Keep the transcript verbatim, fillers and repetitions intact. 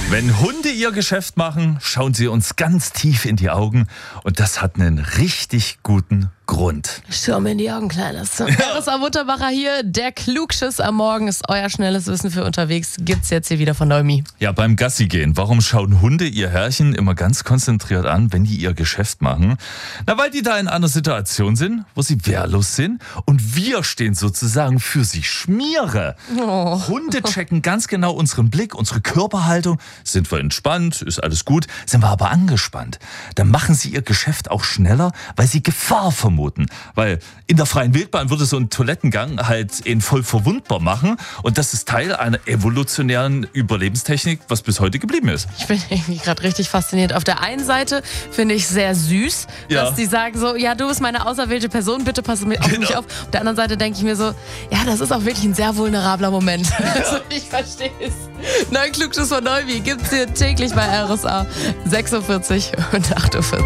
Wenn Hunde ihr Geschäft machen, schauen sie uns ganz tief in die Augen und das hat einen richtig guten Grund. Schau mir in die Augen, Kleines. R S A Mutterbacher hier. Der Klugschiss am Morgen ist euer schnelles Wissen für unterwegs. Gibt's jetzt hier wieder von Noemi. Ja, beim Gassi gehen. Warum schauen Hunde ihr Herrchen immer ganz konzentriert an, wenn die ihr Geschäft machen? Na, weil die da in einer Situation sind, wo sie wehrlos sind und wir stehen sozusagen für sie Schmiere. Oh. Hunde checken ganz genau unseren Blick, unsere Körperhaltung. Sind wir entspannt, ist alles gut. Sind wir aber angespannt, dann machen sie ihr Geschäft auch schneller, weil sie Gefahr vermuten. Weil in der freien Wildbahn würde so ein Toilettengang halt ihn voll verwundbar machen. Und das ist Teil einer evolutionären Überlebenstechnik, was bis heute geblieben ist. Ich bin irgendwie gerade richtig fasziniert. Auf der einen Seite finde ich sehr süß, Ja. dass die sagen so, ja, du bist meine auserwählte Person, bitte passe mir auf Genau. mich auf. Auf der anderen Seite denke ich mir so, ja, das ist auch wirklich ein sehr vulnerabler Moment. Also ich verstehe es. Neuen Klugschiss von Noemi gibt's hier täglich bei R S A. sechs Uhr vierzig und acht Uhr vierzig.